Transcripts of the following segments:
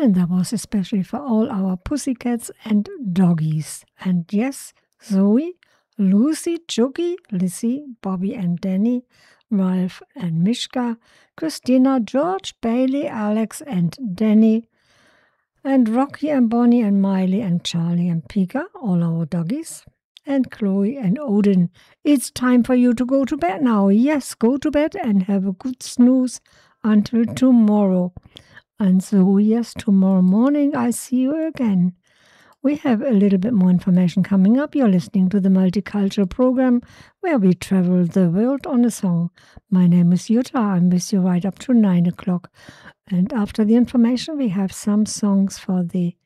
And that was especially for all our pussycats and doggies. And yes, Zoe, Lucy, Chucky, Lizzie, Bobby and Danny, Ralph and Mishka, Christina, George, Bailey, Alex and Danny, and Rocky and Bonnie and Miley and Charlie and Pika, all our doggies, and Chloe and Odin. It's time for you to go to bed now. Yes, go to bed and have a good snooze until tomorrow. And so, yes, tomorrow morning I see you again. We have a little bit more information coming up. You're listening to the Multicultural Program where we travel the world on a song. My name is Jutta. I'm with you right up to 9 o'clock. And after the information, we have some songs for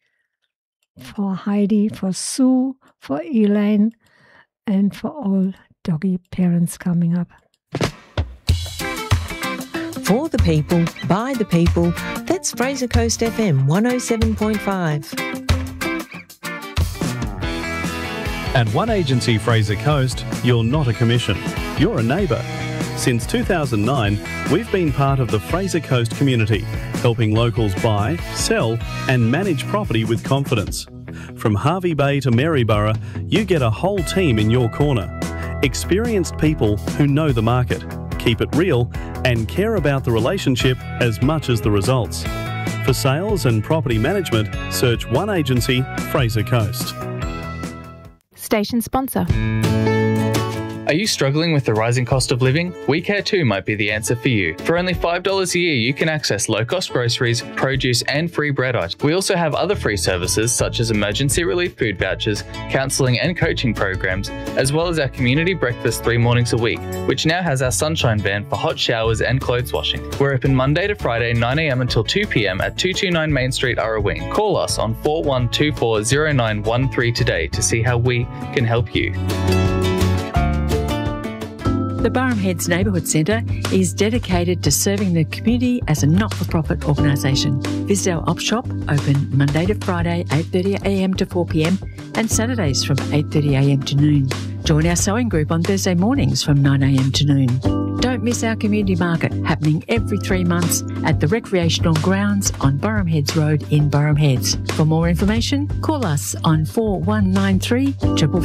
Heidi, for Sue, for Elaine, and for all doggy parents coming up. For the people, by the people, that's Fraser Coast FM 107.5. At One Agency Fraser Coast, you're not a commission, you're a neighbour. Since 2009, we've been part of the Fraser Coast community, helping locals buy, sell and manage property with confidence. From Harvey Bay to Maryborough, you get a whole team in your corner. Experienced people who know the market, keep it real and care about the relationship as much as the results. For sales and property management, search One Agency Fraser Coast. Station sponsor. Are you struggling with the rising cost of living? We Care Too might be the answer for you. For only $5 a year, you can access low-cost groceries, produce and free bread items. We also have other free services such as emergency relief food vouchers, counselling and coaching programs, as well as our community breakfast 3 mornings a week, which now has our sunshine van for hot showers and clothes washing. We're open Monday to Friday 9 a.m. until 2 p.m. at 229 Main Street, Arrawing. Call us on 41240913 today to see how we can help you. The Burrum Heads Neighbourhood Centre is dedicated to serving the community as a not-for-profit organisation. Visit our op shop, open Monday to Friday 8:30am to 4pm and Saturdays from 8:30am to noon. Join our sewing group on Thursday mornings from 9am to noon. Don't miss our community market happening every 3 months at the recreational grounds on Burrum Heads Road in Burrum Heads. For more information, call us on 4193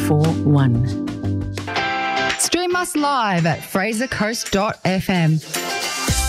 441. Stream us live at frasercoast.fm.